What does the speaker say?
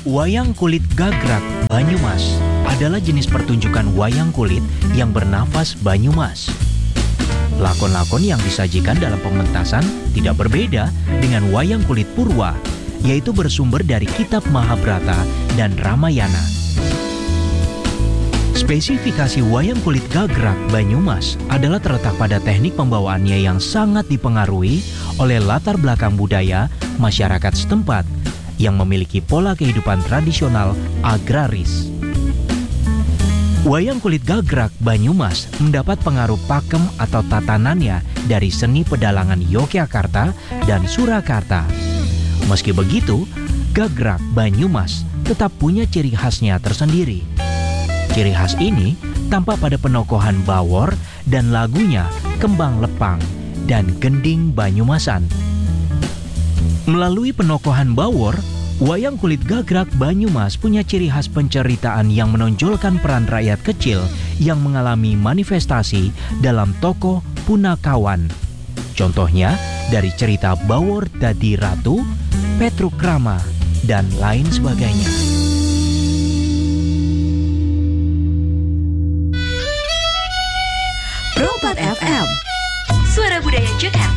Wayang kulit gagrak Banyumas adalah jenis pertunjukan wayang kulit yang bernafas Banyumas. Lakon-lakon yang disajikan dalam pementasan tidak berbeda dengan wayang kulit Purwa, yaitu bersumber dari kitab Mahabharata dan Ramayana. Spesifikasi wayang kulit gagrak Banyumas adalah terletak pada teknik pembawaannya yang sangat dipengaruhi oleh latar belakang budaya masyarakat setempat yang memiliki pola kehidupan tradisional agraris. Wayang kulit gagrak Banyumas mendapat pengaruh pakem atau tatanannya dari seni pedalangan Yogyakarta dan Surakarta. Meski begitu, gagrak Banyumas tetap punya ciri khasnya tersendiri. Ciri khas ini tampak pada penokohan bawor dan lagunya Kembang Lepang dan Gending Banyumasan. Melalui penokohan bawor, wayang kulit gagrak Banyumas punya ciri khas penceritaan yang menonjolkan peran rakyat kecil yang mengalami manifestasi dalam tokoh punakawan. Contohnya dari cerita Bawor Dadi Ratu, Petruk Rama, dan lain sebagainya. Pro 4 FM, Suara Budaya Jakarta.